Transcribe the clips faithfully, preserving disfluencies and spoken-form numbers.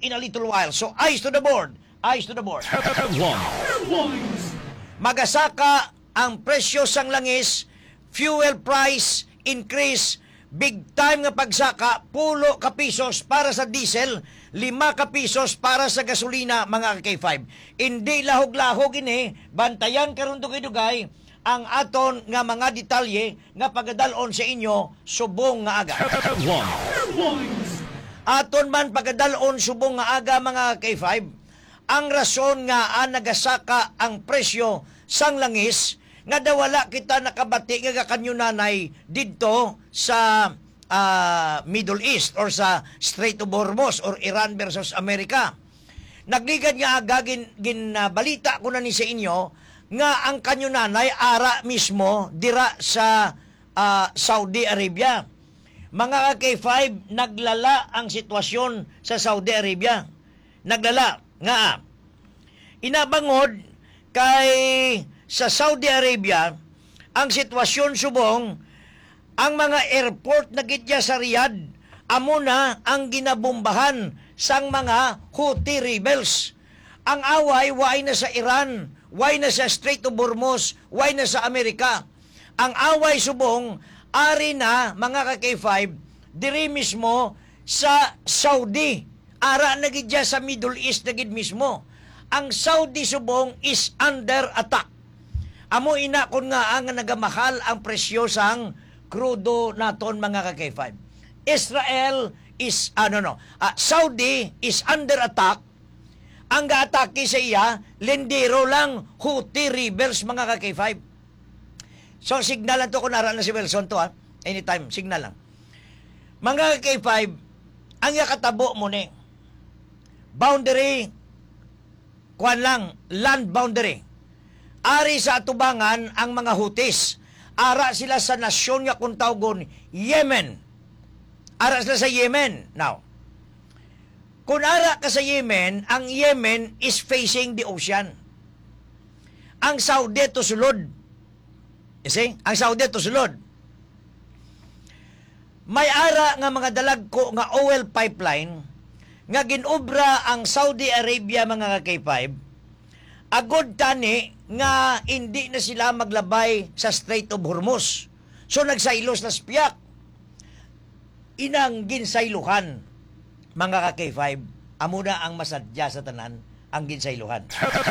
in a little while. So, eyes to the board. Eyes to the board. Magasaka ang presyo sang langis, fuel price increase, big time nga pagsaka, pulo ka pisos para sa diesel, lima ka pisos para sa gasolina, mga K five. Hindi lahog-lahog ini, bantayan karon dugay-dugay ang aton nga mga detalye nga pagadalon sa inyo subong nga aga. Aton man pagadalon subong nga aga, mga K five. Ang rason nga ang nagasaka ang presyo sang langis nga dawala kita nakabati nga kanyunanay didto sa uh, Middle East or sa Strait of Hormuz or Iran versus America. Nagligad nga aga gin, gin uh, balita ko na ni sa inyo nga ang kanyunanay ara mismo dira sa uh, Saudi Arabia. Mga K five, naglala ang sitwasyon sa Saudi Arabia. Naglala nga inabangod kay sa Saudi Arabia ang sitwasyon subong ang mga airport na gitya sa Riyadh amo na ang ginabombahan sang mga Houthi rebels. Ang away way na sa Iran, way na sa Strait of Hormuz, way na sa Amerika. Ang away subong ari na, mga ka-K five, diri mismo sa Saudi. Ara na gidya sa Middle East na gid mismo. Ang Saudi subong is under attack. Amo ina kon nga ang nagamahal ang presyo sang krudo naton, mga ka-K five. Israel is ano no, uh, Saudi is under attack. Ang gaatake sa iya lindero lang Houthi rebels, mga ka-K five. So signalan to kunara na si Wilson to ha. Anytime signal lang. Mga ka-K five, ang yakatabo mo ni boundary kuan lang, land boundary. Ari sa atubangan ang mga Houthis. Ara sila sa nasyon nga kung tawgon Yemen. Ara sila sa Yemen. Now, kung ara ka sa Yemen, ang Yemen is facing the ocean. Ang Saudi to sulod. You see? Ang Saudi to sulod. May ara nga mga dalagko nga oil pipeline nga ginobra ang Saudi Arabia, mga K five. Agod tani nga hindi na sila maglabay sa Strait of Hormuz. So nagsailos na spiyak. Inang ginsailuhan, mga ka-K five, amo na ang masadya sa tanan ang ginsailuhan.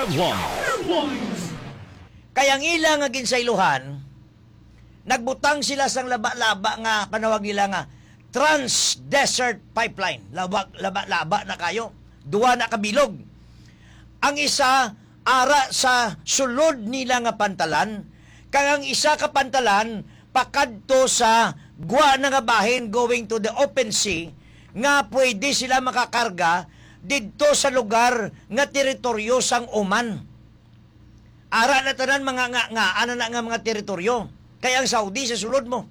Kaya ang ilang nga ginsailuhan, nagbutang sila sang laba-laba nga panawag nila nga Trans-Desert Pipeline. Laba-laba na kayo. Duwa na kabilog. Ang isa ara sa sulod nila nga pantalan, kaya ang isa ka pantalan pakadto sa gwa na nga bahin going to the open sea nga pwede sila makakarga didto sa lugar nga teritoryo sang Oman. Ara na tanan mga nga, nga ana na nga mga teritoryo. Kaya ang Saudi sa sulod mo.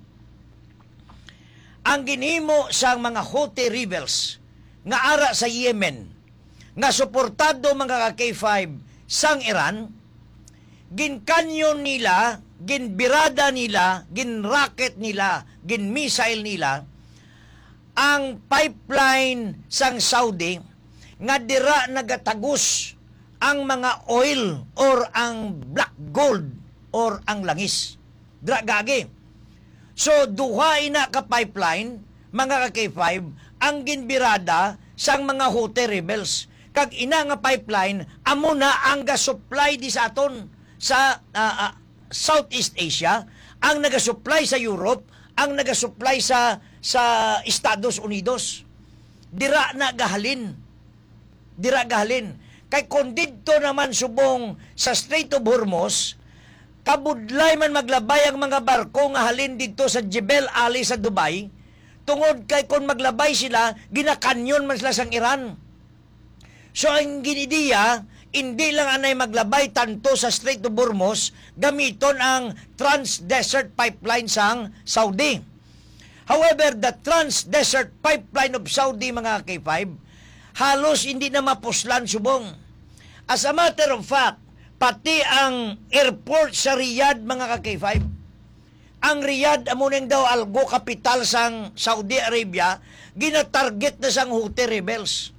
Ang ginhimo sang mga Houthi rebels nga ara sa Yemen nga suportado, mga K five, sang Iran, ginkanyon nila, ginbirada nila, ginracket nila, ginmissile nila ang pipeline sang Saudi nga dira nagatagos ang mga oil or ang black gold or ang langis. Dira gagi. So duha ina ka pipeline, mga K five, ang ginbirada sang mga Houthi rebels. Kag ina nga pipeline amo na ang ga-supply di sa aton sa uh, uh, Southeast Asia, ang naga-supply sa Europe, ang naga-supply sa sa Estados Unidos. Dira na gahalin. Dira gahalin. Kay kung didto naman subong sa Strait of Hormuz, kabudlay man maglabay ang mga barko nga halin didto sa Jebel Ali sa Dubai, tungod kay kung maglabay sila, ginakanyon man sila sang Iran. So ang ginidiya, hindi lang anay maglabay tanto sa Strait of Hormuz, gamiton ang Trans-Desert Pipeline sang Saudi. However, the Trans-Desert Pipeline of Saudi, mga K five, halos hindi na mapuslan subong. As a matter of fact, pati ang airport sa Riyadh, mga K five, ang Riyadh, amuning daw algo kapital sang Saudi Arabia, ginatarget na sang Houthi rebels.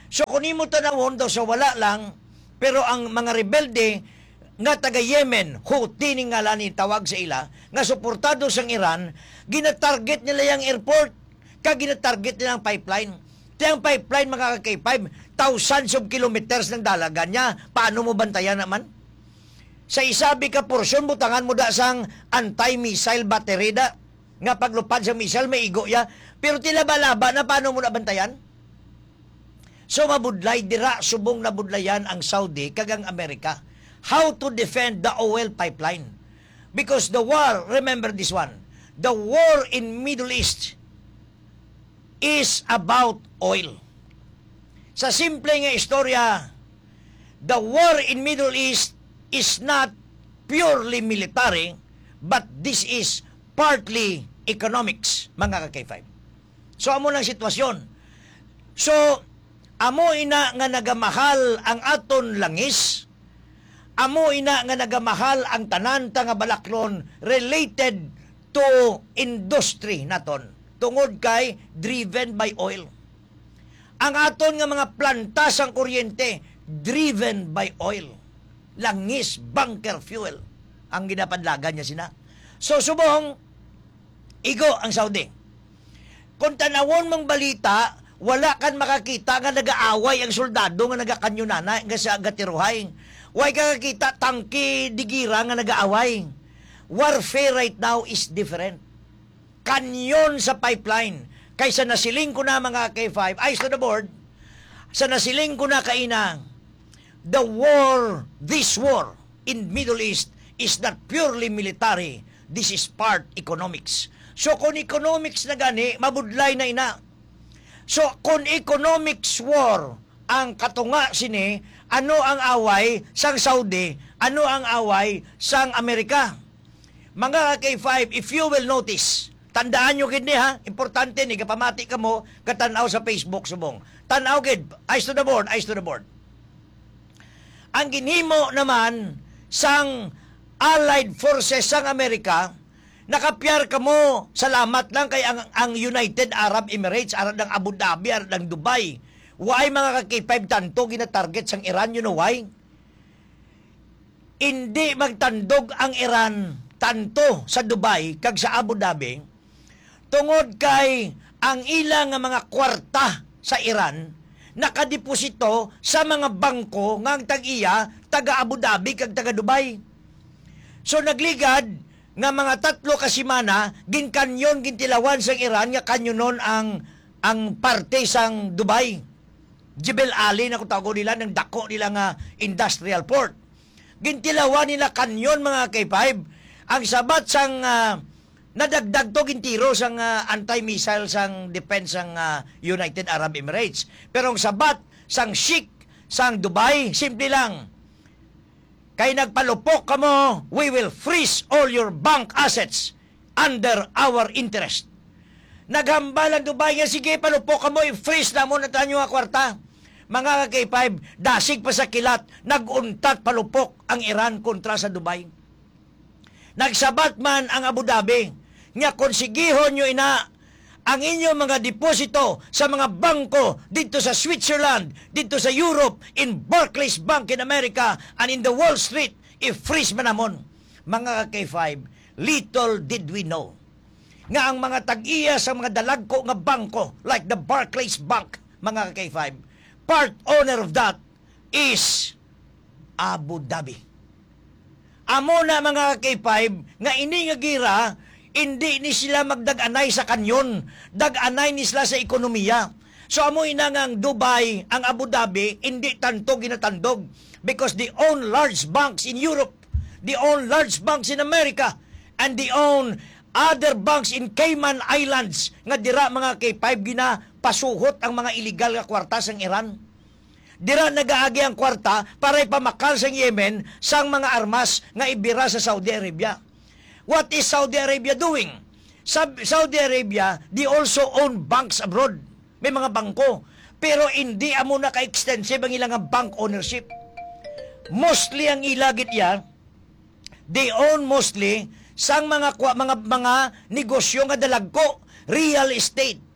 So kung imo tanawon daw sa wala lang, pero ang mga rebelde nga taga Yemen, Houthi ning ngalan ni tawag sa ila, nga suportado sang Iran, ginatarget nila yung airport, kag ginatarget nila ang pipeline. Tiyang pipeline mga ka-K five, thousands of kilometers ng dalagan niya, paano mo bantayan naman? Sa isabi ka porsyon, butangan mo da sang anti-missile battery da, nga paglupad sa missile, may igo ya, pero tila balaba na paano mo nabantayan? So mabudlay, dira subong nabudlayan ang Saudi kagang Amerika. How to defend the oil pipeline. Because the war, remember this one, the war in Middle East is about oil. Sa simple nga istorya, the war in Middle East is not purely military, but this is partly economics, mga ka-K five. So, amo lang sitwasyon. So, amo ina nga nagamahal ang aton langis, amo ina nga nagamahal ang tanan ta nga balaklon related to industry naton tungod kay driven by oil. Ang aton nga mga planta sang kuryente driven by oil. Langis, bunker fuel ang ginapadlagan niya sina. So subong igo ang Saudi. Kung tanawon mang balita, wala kan makakita nga nagaaway ang soldado nga nagakanyunana nga sa gatiruhay. Way ka kakita tangki digira nga nagaaway. Warfare right now is different. Kanyon sa pipeline. Kaysa nasiling ko na mga K five, eyes to the board, sa nasiling ko na kaina, the war, this war in Middle East is not purely military. This is part economics. So kung economics na gani, mabudlay na ina. So kung economics war ang katunga sini, ano ang away sang Saudi, ano ang away sang Amerika? Mga K five, if you will notice, tandaan nyo gid ni ha, importante ni, kapamati ka mo, katanaw sa Facebook subong. Tanaw gid, eyes to the board, eyes to the board. Ang ginhimo naman sang Allied Forces sang Amerika, nakapyar ka mo, salamat lang kay ang, ang United Arab Emirates, arad ng Abu Dhabi, arad ng Dubai. Why mga ka-K five tanto gina-target sang Iran, you know why? Hindi magtandog ang Iran tanto sa Dubai kag sa Abu Dhabi tungod kay ang ilang nga mga kwarta sa Iran nakadeposito sa mga bangko nga ang tag-iya taga Abu Dhabi kag taga Dubai. So nagligad nga mga tatlo ka semana ginkanyon gintilawan sang Iran nga kanyonon ang ang parte sang Dubai. Jebel Ali na kung tawag nila ng dako nila nga industrial port. Gintilawan nila kanyon mga K five. Ang sabat sang uh, nadagdag to gintiro sang uh, anti-missile sang defense sang uh, United Arab Emirates. Pero ang sabat sang Sheikh sang Dubai, simple lang. Kay nagpalupok kamo, we will freeze all your bank assets under our interest. Naghambal ang Dubai nga, sige palupok kamo, i-freeze na mo na tanyo nga kwarta. Mga K five, dasig pa sa kilat, naguntat palupok ang Iran kontra sa Dubai. Nagsabat man ang Abu Dhabi, nga konsigihon nyo ina ang inyong mga deposito sa mga bangko dito sa Switzerland, dito sa Europe, in Barclays Bank in America, and in the Wall Street, i-freeze man namon. Mga K five, little did we know nga ang mga tag-iya sa mga dalagko nga bangko, like the Barclays Bank, mga K five, part owner of that is Abu Dhabi. Amo na mga K five, nga ini nga gira, hindi ni sila magdag-anay sa kanyon, dag-anay ni sila sa ekonomiya. So amo ina nga ang Dubai, ang Abu Dhabi, hindi tanto ginatandog because they own large banks in Europe, they own large banks in America, and they own other banks in Cayman Islands, nga dira mga K five gina pasuhot ang mga illegal nga kwarta sang Iran. Dira nagaagi ang kwarta para ipamakal sa Yemen sang mga armas nga ibira sa Saudi Arabia. What is Saudi Arabia doing? Sa Saudi Arabia, they also own banks abroad. May mga bangko. Pero hindi amo na ka-extensive ang ilang bank ownership. Mostly ang ilagit yan, they own mostly sang mga mga mga negosyo nga dalagko, real estate.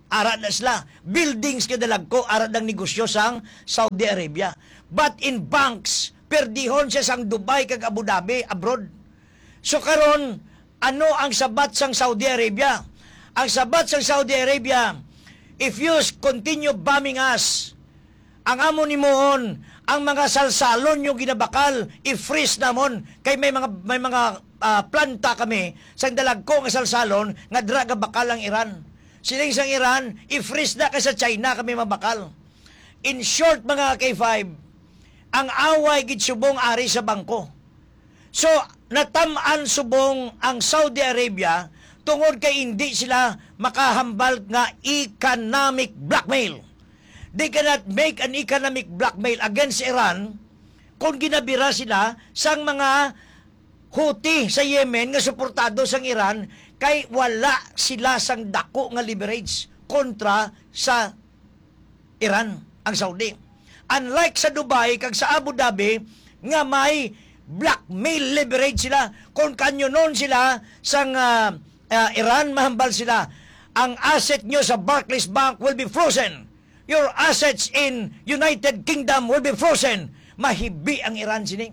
ara na sila. Buildings kadalag ko, ara ng negosyo sang Saudi Arabia. But in banks, perdihon siya sang Dubai kag Abu Dhabi, abroad. So karon, ano ang sabat sang Saudi Arabia? Ang sabat sang Saudi Arabia, if you continue bombing us, ang amo ni moon, ang mga salsalon yung ginabakal, i-freeze namon. Kay may mga may mga uh, planta kami sang dalagko nga salsalon nga draga bakal ang Iran. Siling sang Iran, i-freeze na kay sa China kami mabakal. In short, mga K five, ang away gid subong ari sa bangko. So, natamaan subong ang Saudi Arabia tungod kay hindi sila makahambal nga economic blackmail. They cannot make an economic blackmail against Iran kung ginabira sila sang mga Houthi sa Yemen nga suportado sang Iran kay wala sila sang dako nga leverage kontra sa Iran, ang Saudi. Unlike sa Dubai kag sa Abu Dhabi nga may blackmail leverage sila kung kanyonon sila sang uh, uh, Iran, mahambal sila. Ang asset nyo sa Barclays Bank will be frozen. Your assets in United Kingdom will be frozen. Mahibi ang Iran sini.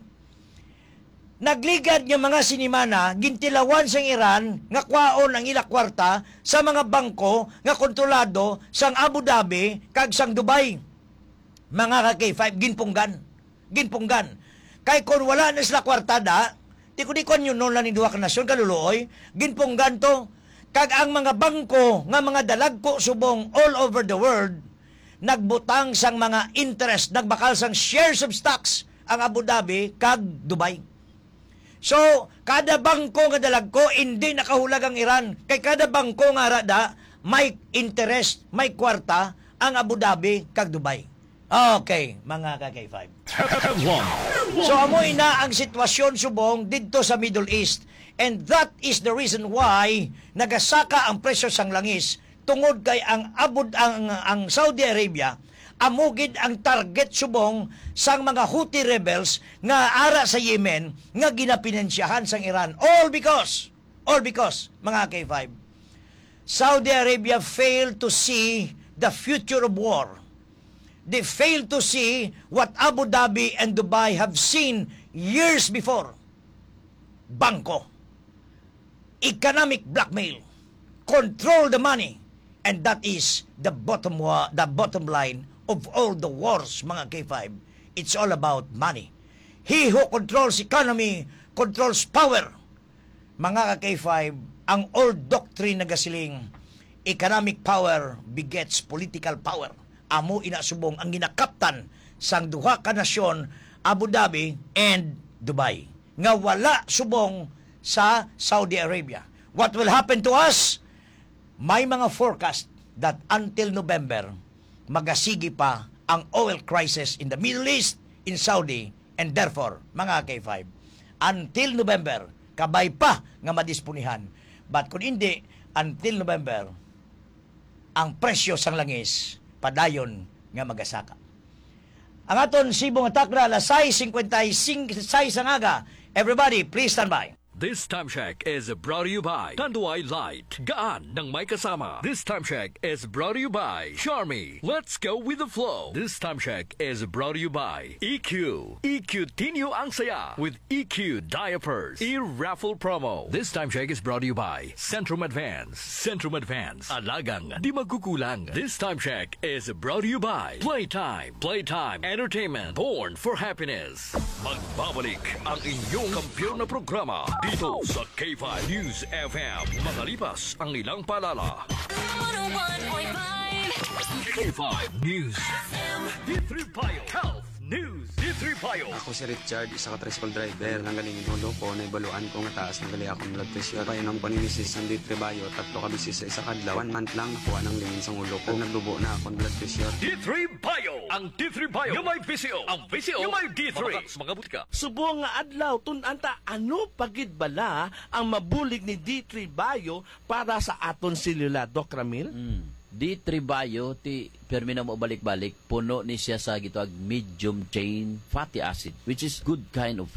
Nagligad ng mga sinimana, gintilawan sang Iran, nga kwaon ang ila kwarta sa mga bangko nga kontrolado sang Abu Dhabi kag sang Dubai. Mga ka-K five, ginpunggan. Ginpunggan. Kay kung wala na sila kwartada, di ko di kon yun noon lang ni duwa ka nasyon, kaluluoy, ginpunggan to. Kag ang mga bangko nga mga dalagko subong all over the world, nagbutang sang mga interest, nagbakal sang shares of stocks ang Abu Dhabi kag Dubai. So, kada bangko nga dalagko, hindi nakahulag ang Iran. Kay kada bangko nga rada, may interest, may kwarta ang Abu Dhabi kag Dubai. Okay, mga ka-K five. So, amoy na ang sitwasyon subong dito sa Middle East. And that is the reason why nagasaka ang presyo sang langis tungod kay ang Abu ang ang Saudi Arabia amugid ang target subong sang mga Houthi rebels nga ara sa Yemen nga ginapinensyahan sang Iran, all because all because mga K five, Saudi Arabia failed to see the future of war. They failed to see what Abu Dhabi and Dubai have seen years before. Bangko, economic blackmail, control the money. And that is the bottom wa- the bottom line of all the wars, mga K five. It's all about money. He who controls economy controls power. Mga K five, ang old doctrine na gasiling, economic power begets political power. Amo inasubong ang ginakaptan sang duha ka nasyon, Abu Dhabi and Dubai. Nga wala subong sa Saudi Arabia. What will happen to us? May mga forecast that until November, magasigi pa ang oil crisis in the Middle East, in Saudi, and therefore, mga K five, until November, kabay pa nga madispunihan. But kung hindi, until November, ang presyo sang langis, padayon nga magasaka. Ang aton sibong takra, alas sais fifty-six ang aga. Everybody, please stand by. This time check is brought to you by Tanduay Light. Gaan ng may kasama. This time check is brought to you by Charmy. Let's go with the flow. This time check is brought to you by E Q. E Q Tinyo ang saya with E Q Diapers. E-raffle promo. This time check is brought to you by Centrum Advance. Centrum Advance. Alagang di magkukulang. This time check is brought to you by Playtime. Playtime Entertainment. Born for happiness. Magbabalik ang inyong kampiyon na programa dito sa K five News F M. Makalipas ang ilang paalala. one oh one point five K five News F M. D three Bio Health News. D three Bio. Ako si Richard, isa ka tricycle driver. Nang galing inulo ko, naibaluan ko nga taas ng gali akong blood pressure. Kaya nang paninisis ng D three Bio, tatlo ka bisis sa isa kadlaw. One month lang nakuha ng lingin sa ulo ko. Nagdubo na akong blood pressure. D three Bio. Ang D three Bio. Yung may P C O. Ang P C O. Yung may D three. Mga butika. Subong nga adlaw tunanta ano pagid bala ang mabulig ni D three Bio para sa aton selula, Doc Ramil? Mm. D three Bio, ti permi na mo balik-balik, puno ni siya sa gitawag medium chain fatty acid, which is good kind of fat.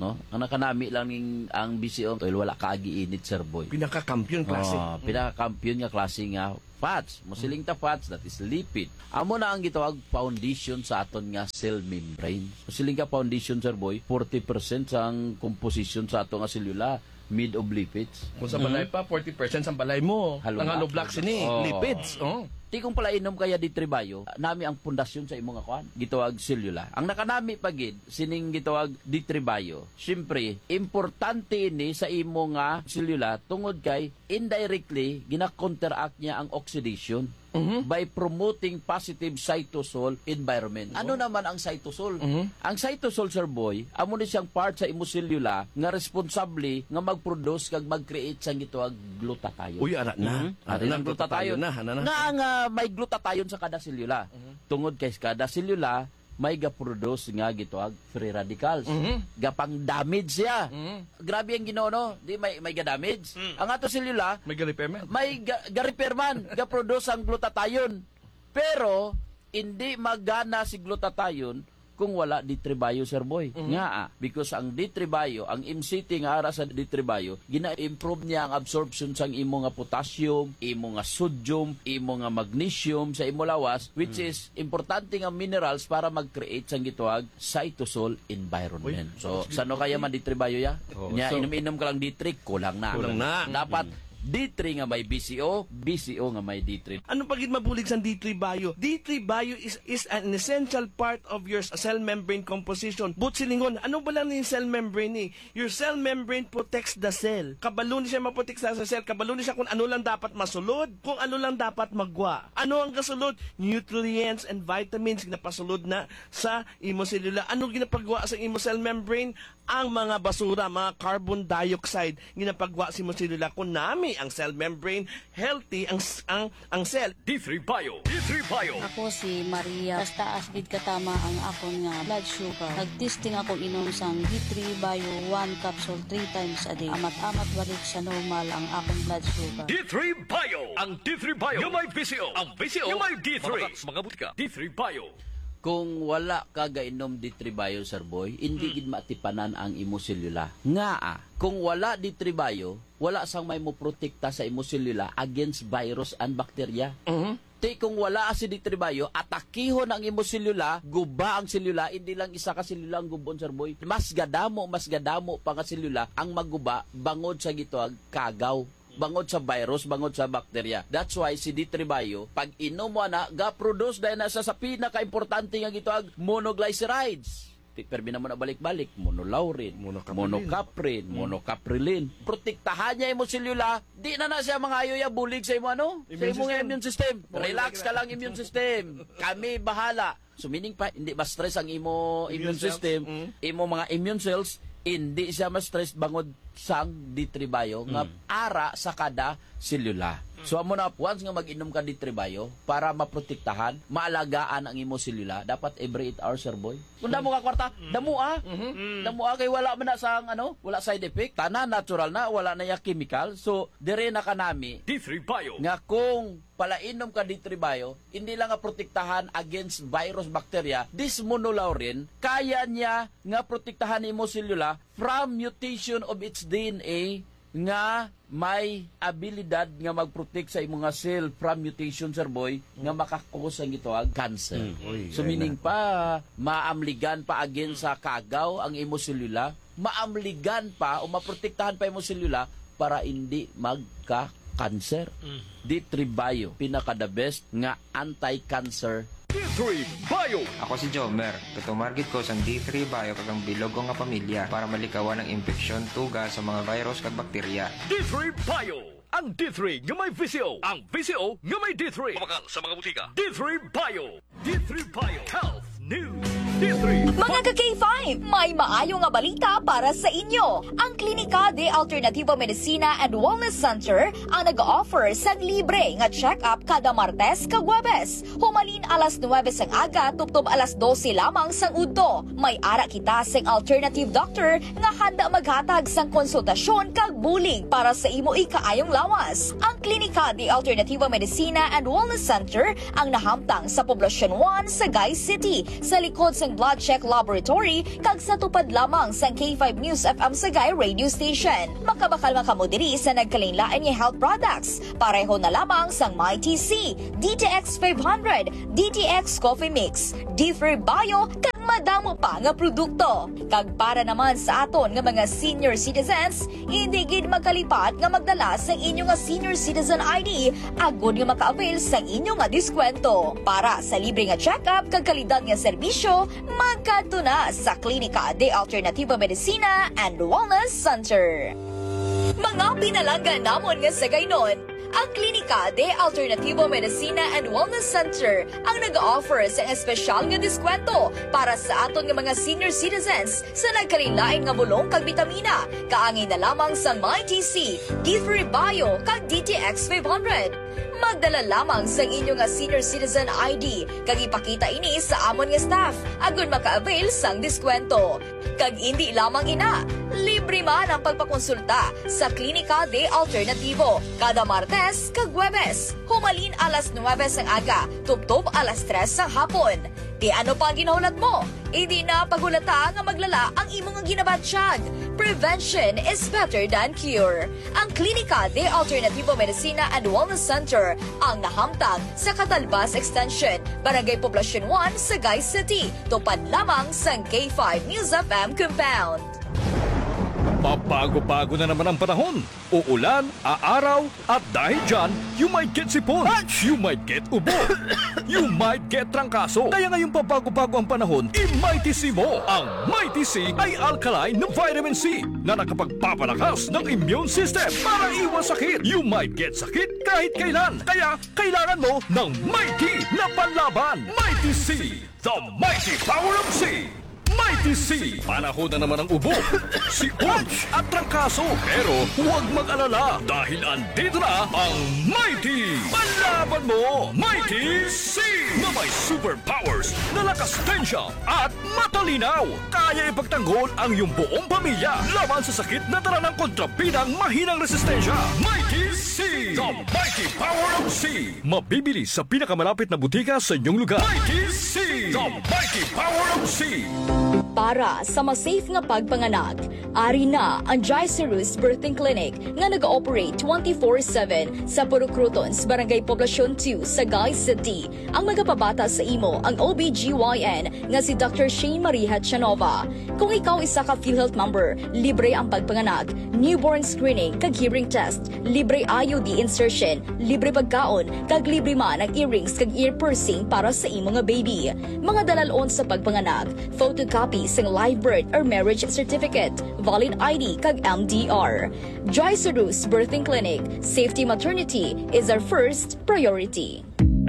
no? Ang nakanami lang ning ang B C O, toil wala kaagi init, sir boy. Pinaka-kampiyon klase. Oh, pinaka-kampiyon nga klase nga fats. Musiling ta fats, that is lipid. Amo na ang gitawag foundation sa aton nga cell membrane. Musiling ka foundation, sir boy, forty percent sa ang composition sa ato nga selula made of lipids. Kung sa balay pa, forty percent sa balay mo. Halo Ang na. hollow blocks ini, Oo. lipids. Oh. Ti kung pala inom kaya di tribayo, nami ang pundasyon sa imong akuan, gitawag selula. Ang nakanami pagid sining gitawag di tribayo. Syempre, importante ini sa imo nga selula tungod kay indirectly gina-counteract niya ang oxidation by promoting positive cytosol environment. Ano naman ang cytosol? Ang cytosol, sir boy, amo ni siyang part sa imo selula nga responsable nga mag-produce kag mag-create sang gitawag glutathione. Uy, ara na. Mhm. Ara na, glutathione na. Ano na? Nga ang ah, may glutathione sa kada selula. Tungod kay kada selula may ga-produce nga gitawag free radicals. Gapang damage siya. Grabe ang Ginoo, no? Di may may ga-damage. Ang ato selula May repair man. may ga- ga-repair man, ga-produce ang glutathione. Pero hindi magana si glutathione kung wala D three bio, sir boy. Nga ah, because ang D three bio, ang M C T nga ara sa D three bio, gina-improve niya ang absorption sang imo nga potassium, imo nga sodium, imo nga magnesium sa imo lawas, which is importante nga minerals para mag-create sang gitawag cytosol environment. So, sano kaya man D three bio ya? Oh, Nya so- inom-inom ka lang D three, kulang na. Kulang na. Dapat D three nga may B C O, B C O nga may D three. Ano pagid mabulig sa D three bio? D three bio is is an essential part of your cell membrane composition. But silingon, ano ba lang yung cell membrane ni? Your cell membrane protects the cell. Kabalo ni siya maprotek sa cell, kabalo ni siya kung ano lang dapat masulod, kung ano lang dapat magwa. Ano ang kasulod? Nutrients and vitamins ginapasulod na sa imo selula. Ano ginapagwa sa imo cell membrane? Ang mga basura, mga carbon dioxide ginapagwa sa imo selula. Kung nami ang cell membrane healthy ang ang ang cell. D three Bio. D three Bio. Ako si Maria. Basta taas gid katama ang akon nga blood sugar. Nagtesting ako inom sang D three Bio one capsule three times a day. Amat-amat balik sa normal ang akong blood sugar. D three Bio. Ang D three Bio. Yung may B C O. Ang B C O. Yung may D three. Mga, mga butika. D three Bio. Kung wala ka gainom D three bio, sir boy, hindi gid matipanan ang imo selula. Nga ah, kung wala D three bio, wala sang may mo protekta sa imo selula against virus and bacteria. Ti kung wala si D three bio, atakihon ang imo selula, guba ang selula, hindi lang isa ka selula ang gubon, sir boy. Mas gadamo, mas gadamo pa nga selula ang magguba bangod sa gitawag kagaw. Bangod sa virus, bangod sa bakterya. That's why si D three bio, pag inom mo na, ga-produce dahil nasa sa pinaka-importante nga gitawag monoglycerides. Permi na mo na balik-balik, monolaurin, Monocaprilin. monocaprin, monocaprilin. Protektahan niya imo selula, di na na siya mga ayoya bulig sa imo ano? Sa Immune imo nga system. immune system. Relax ka lang immune system. Kami bahala. So meaning pa, hindi ba stress ang imo immune, Immune cells. system, Mm. imo mga immune cells, hindi siya ma-stress bangod sang D three bio nga ara sa kada selula. So amo na once nga mag-inom ka D three bio para maprotektahan, maalagaan ang imo selula, dapat every eight hours, sir boy. Kung damo ka kwarta, damo ah. Damo ah kay wala man na sang ano, wala side effect, tanan natural na, wala na ya chemical. So dire na kanami D three Bio. nga kung palainom ka D three bio, hindi lang nga protektahan against virus, bacteria, this monolaurin, kaya niya nga protektahan imo selula from mutation of its D N A nga may abilidad nga mag-protect sa imong nga cell from mutation, sir boy, nga makakos ang gitawag cancer. Uy, So ay meaning pa, maamligan pa against sa kagaw ang imo selula, maamligan pa o maprotektahan pa imo selula para hindi magka-cancer. D three bio, pinaka the best nga anti-cancer. D three Bio. Ako si Jomer. Tutumargit ko sa D three bio kagang bilog ko nga pamilya para malikawan ang infeksyon, tuga sa mga virus kag bakterya. D three Bio. Ang D three nga may V C O. Ang V C O nga may D three. Kumakal sa mga butika. D three Bio. D three Bio. Health News. D three. Mga ka-K five, may maayo nga balita para sa inyo. Ang Klinika de Alternativo Medicina and Wellness Center ang nag-offer sa libre nga check-up kada Martes kag Huwebes. Humalin alas nuwebe sang aga tubtob alas dose lamang sang udto. May ara kita sang alternative doctor nga handa maghatag sang konsultasyon kag bulig para sa imo ikaayong lawas. Ang Klinika de Alternativo Medicina and Wellness Center ang nahamtang sa Poblacion one, Sagay City, sa likod sang Blood Check Laboratory kag sa tupad lamang sa K five News F M Sagay radio station. Makabakal makamo diri sa nagkalain-lain nga health products. Pareho na lamang sang MyTC, D T X five hundred, D T X Coffee Mix, D-Free Bio, kag madamo pa nga produkto. Kag para naman sa aton nga mga senior citizens, hindi gid magkalipat nga magdala sa inyo nga senior citizen I D agod nga maka-avail sa inyo nga diskwento. Para sa libre nga check-up kag kalidad nga serbisyo, magkadto na sa Klinika de Alternativo Medicina and Wellness Center. Mga pinalanggan namon nga sa gaynon, ang Klinika de Alternativo Medicina and Wellness Center ang nag-offer sa espesyal nga diskwento para sa aton nga mga senior citizens sa nagkalilain nga bulong kag bitamina, kaangin na lamang sa MyTC, D-Free Bio kag D T X five hundred. Magdala lamang sa inyo nga senior citizen I D kag ipakita ini sa amon nga staff agon maka-avail sang diskwento. Kag hindi lamang ina, libre man ang pagpakonsulta sa Klinika de Alternativo kada Martes kag Huwebes. Humalin alas nuwebe sang aga, tubtob alas tres sang hapon. Di ano pa ang ginahulat mo? Hindi na pagulata nga maglala ang imong ginabatsyag. Prevention is better than cure. Ang Klinika de Alternativo Medicina and Wellness Center ang nahamtang sa Catalbas Extension, Barangay Poblacion one, Sagay City. Tupad lamang sa K five News F M Compound. Pabago-bago na naman ang panahon. Uulan, aaraw, at dahil dyan, you might get sipon, you might get ubo, you might get trangkaso. Kaya ngayong pabago-bago ang panahon, i-MyTC mo. Ang MyTC ay alkaline na vitamin C na nakapagpapalakas ng immune system para iwas sakit. You might get sakit kahit kailan. Kaya kailangan mo ng Mighty na panlaban. MyTC, the mighty power of C. MyTC, panahon na naman ang ubo, sipon at trangkaso. Pero huwag mag-alala dahil andito na ang Mighty! Panlaban mo, MyTC! Na may superpowers na lakas tensya at matalinaw. Kaya ipagtanggol ang iyong buong pamilya laban sa sakit na dala ng kontrabidang mahinang resistensya. MyTC! The mighty power of C! Mabibili sa pinakamalapit na butika sa inyong lugar. MyTC! The mighty power of C! Para sa mas safe nga pagpanganak, ari na ang Jaicerus Birthing Clinic nga nag-ooperate twenty-four seven sa Purok Crotons, Barangay Poblacion two, Sagay City. Ang magapabata sa imo ang O B G Y N nga si Doctor Shane Marie Hatchanova. Kung ikaw isa ka PhilHealth member, libre ang pagpanganak, newborn screening kag hearing test, libre I U D insertion, libre pagkaon, kag libre man ang earrings kag ear piercing para sa imo nga baby. Mga dalalon sa pagpanganak, photocopy sang live birth or marriage certificate, valid I D kag M D R. Jaicerus Birthing Clinic, safety maternity is our first priority.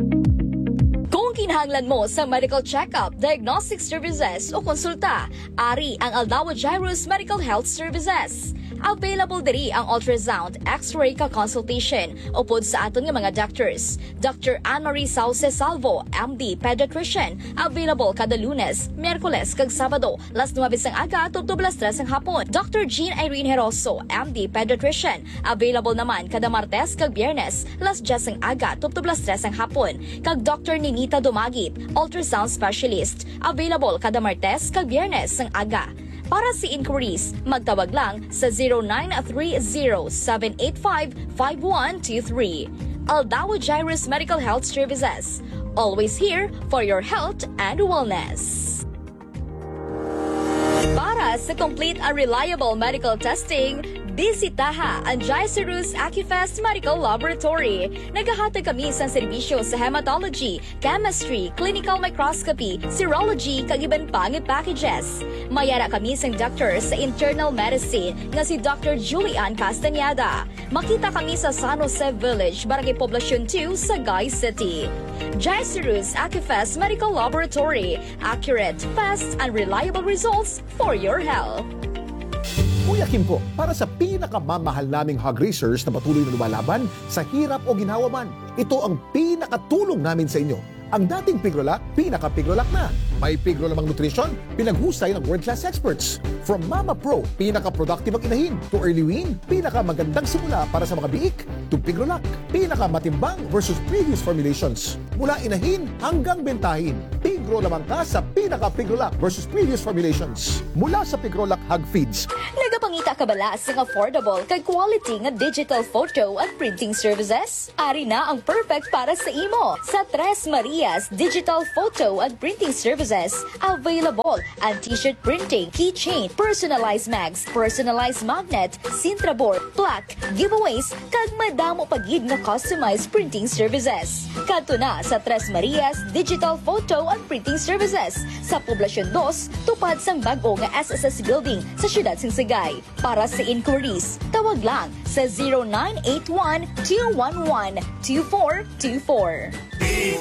Kung kinahanglan mo sa medical check-up, diagnostic services o konsulta, ari ang Aldao Jairus Medical Health Services. Available diri ang ultrasound, x-ray ka consultation upod sa aton nga mga doctors. Doctor Anne-Marie Sauce Salvo, M D Pediatrician, available kada Lunes, Miyerkules kag Sabado, las nuwebe sang aga tubtob las tres sang hapon. Doctor Jean Irene Heroso, M D Pediatrician, available naman kada Martes kag Biyernes, las diyes sang aga tubtob las tres sang hapon. Kag Doctor Ninita Dumagip, ultrasound specialist, available kada Martes kag Biyernes sang aga. Para sa inquiries, magtawag lang sa zero nine three zero seven eight five five one two three. Aldao Jairus Medical Health Services. Always here for your health and wellness. Para sa complete and reliable medical testing, bisitaha ang Jaicerus Acufest Medical Laboratory. Naghahatag kami sa serbisyo sa hematology, chemistry, clinical microscopy, serology, kag iban pang packages. Mayara kami sa doctor sa internal medicine nga si Doctor Julian Castañeda. Makita kami sa San Jose Village, Barangay Poblacion two, Sagay City. Jaicerus Acufest Medical Laboratory. Accurate, fast, and reliable results for your health. Kuya Kim po, para sa pinakamamahal naming hog racers na patuloy na lumalaban sa hirap o ginhawa man, ito ang pinakatulong namin sa inyo. Ang dating Pigrolac, pinaka-Pigrolac na. May Pigro lamang nutrition, pinaghusay ng world-class experts. From Mama Pro, pinaka-productive ang inahin, to Early Wean, pinaka-magandang simula para sa mga biik, to Pigrolac, pinaka-matimbang versus previous formulations. Mula inahin hanggang bentahin, Pigro lamang ka sa pinaka-Pigrolac versus previous formulations. Mula sa Pigrolac Hug Feeds. Nagapangita ka bala sa affordable kag quality nga digital photo at printing services? Ari na ang perfect para sa imo sa Tres Marias Digital Photo and Printing Services. Available ang t-shirt printing, keychain, personalized mags, personalized magnet, Sintra board, plaque, giveaways, kag madamo pagid nga customized printing services. Kadto na sa Tres Marias Digital Photo and Printing Services sa Poblasyon two, tupad sang bag-o nga S S S Building sa Siyudad Singsagay. Para sa inquiries, tawag lang sa zero nine eight one, two one one, two four two four.